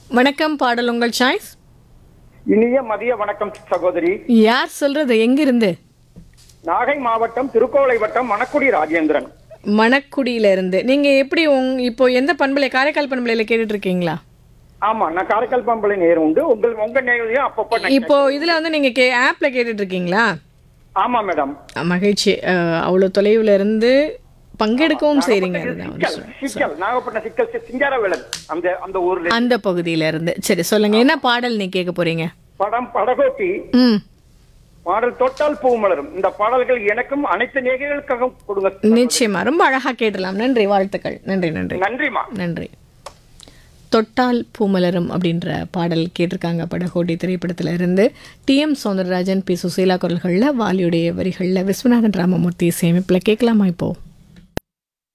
வணக்கம், பாடல் உங்கள் சாய்ஸ். இனிய மதிய வணக்கம் சகோதரி. யார் சொல்றது? எங்கிருந்து? நாகை மாவட்டம் திருக்கோளை வட்டம் மணக்குடி ராஜேந்திரன். மணக்குடியில இருந்து. நீங்க எப்படி இப்போ எந்த பண்பலை, காரைக்கால் பண்பலையில கேட்டுட்டு இருக்கீங்களா? ஆமா, நான் காரைக்கால் பம்பளை நேரம் உண்டு. உங்க நேரையும் அப்பப்போ நான் இப்போ இதுல வந்து நீங்க ஆப்ல கேட்டுட்டு இருக்கீங்களா? ஆமா மேடம். மகிழ்ச்சி. அவ்வளவு தொலைவுல இருந்து பங்கெடுக்கவும் செய்றீங்க. சிக்கல் நாகப்பட்டினம் சிக்கல் சிங்காரவேலன் அந்த அந்த ஊர்ல அந்த பகுதியில இருந்து. சரி, சொல்லுங்க, என்ன பாடல் நீ கேட்க போறீங்க? படம் படகோட்டி. பாடல் தொட்டால் பூ மலரும். இந்த பாடல்கள் எனக்கும் அனைத்து நேயர்களுக்காகவும் கொடுங்க. நிச்சயமா, ரொம்ப அழகா கேட்டலாம். நன்றி, வாழ்த்துக்கள். நன்றி நன்றி நன்றிமா. நன்றி. தொட்டால் பூமலரும் அப்படின்ற பாடல் கேட்டிருக்காங்க படகோட்டி திரைப்படத்துல இருந்து. TM Soundararajan, P. சுசீலா குரல்களில், வாலியுடைய வரிகளில், விஸ்வநாதன் ராமமூர்த்தி சேமிப்பில். கேட்கலாமா இப்போ?